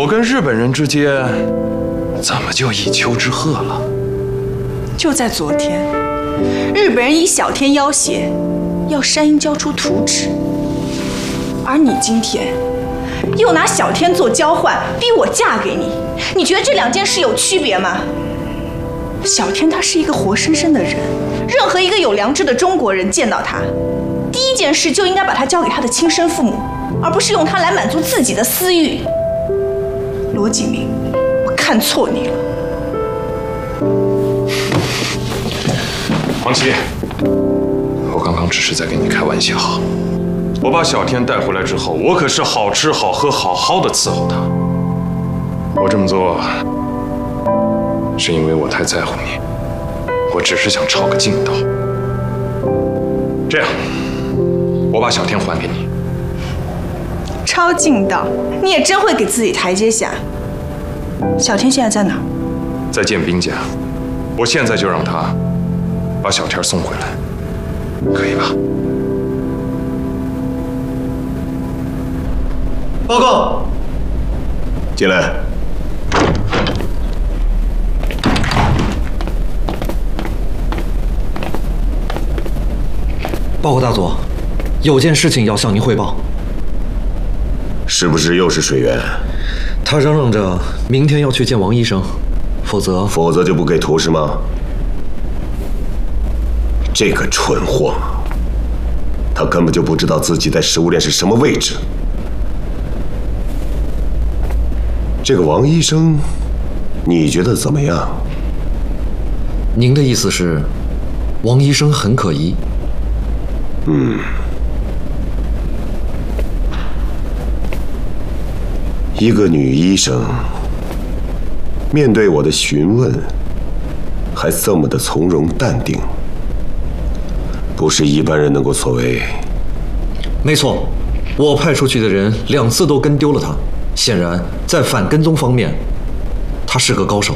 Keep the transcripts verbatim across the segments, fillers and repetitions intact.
我跟日本人之间怎么就一丘之貉了？ 就在昨天，日本人以小天要挟，要山鹰交出图纸，而你今天又拿小天做交换，逼我嫁给你。你觉得这两件事有区别吗？小天他是一个活生生的人，任何一个有良知的中国人见到他，第一件事就应该把他交给他的亲生父母，而不是用他来满足自己的私欲。罗启明，我看错你了。 黄琪，我刚刚只是在跟你开玩笑。我把小天带回来之后，我可是好吃好喝好好的伺候他。我这么做，是因为我太在乎你，我只是想抄个近道。这样，我把小天还给你。 抄近道，你也真会给自己台阶下。小天现在在哪？ 在建兵家，我现在就让他把小天送回来，可以吧？ 报告，进来。 报告大佐，有件事情要向您汇报。 是不是又是水源？ 他嚷嚷着明天要去见王医生，否则否则就不给图是吗？这个蠢货，他根本就不知道自己在食物链是什么位置。这个王医生，你觉得怎么样？ 您的意思是，王医生很可疑？ 嗯。一个女医生，面对我的询问，还这么的从容淡定，不是一般人能够所为。 没错，我派出去的人两次都跟丢了他，显然在反跟踪方面，他是个高手。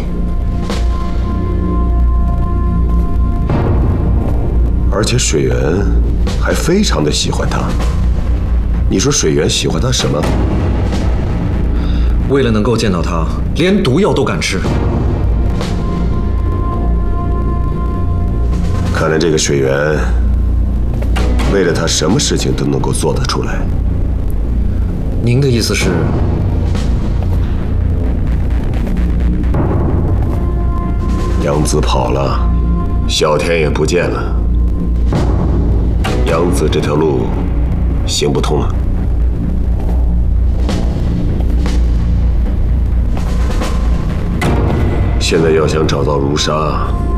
而且水源还非常的喜欢他。你说水源喜欢他什么？ 为了能够见到他，连毒药都敢吃。 看来这个水源，为了他什么事情都能够做得出来。 您的意思是？ 杨子跑了，小天也不见了，杨子这条路行不通了。现在要想找到如沙，